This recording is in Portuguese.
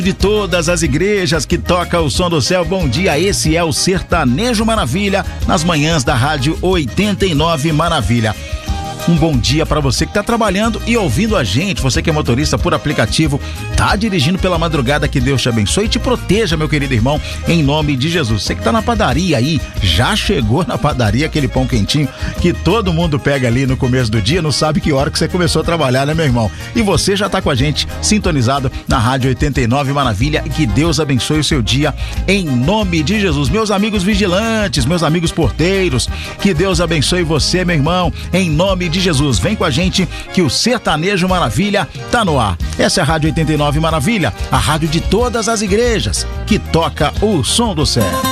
De todas as igrejas que toca o som do céu, bom dia, esse é o Sertanejo Maravilha, nas manhãs da Rádio 89 Maravilha. Um bom dia para você que tá trabalhando e ouvindo a gente, você que é motorista por aplicativo, tá dirigindo pela madrugada, que Deus te abençoe e te proteja, meu querido irmão, em nome de Jesus. Você que tá na padaria aí, já chegou na padaria aquele pão quentinho que todo mundo pega ali no começo do dia, não sabe que hora que você começou a trabalhar, né, meu irmão? E você já tá com a gente sintonizado na Rádio 89 Maravilha, e que Deus abençoe o seu dia em nome de Jesus. Meus amigos vigilantes, meus amigos porteiros, que Deus abençoe você, meu irmão, em nome de Jesus. Vem com a gente que o Sertanejo Maravilha tá no ar. Essa é a Rádio 89 Maravilha, a rádio de todas as igrejas que toca o som do céu.